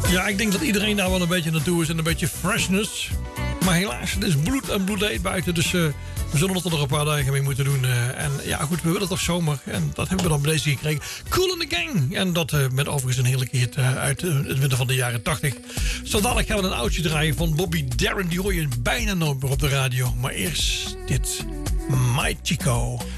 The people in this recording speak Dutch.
Ja, ik denk dat iedereen daar wel een beetje naartoe is en een beetje freshness. Maar helaas, het is bloed en bloed buiten. Dus we zullen het er nog een paar dagen mee moeten doen. En ja, goed, we willen toch zomer. En dat hebben we dan deze gekregen. Cool in the Gang. En dat met overigens een heerlijke hit uit het midden van de jaren 80. Zo dadelijk gaan we een oudje draaien van Bobby Darin. Die hoor je bijna nooit meer op de radio. Maar eerst dit. My Chico.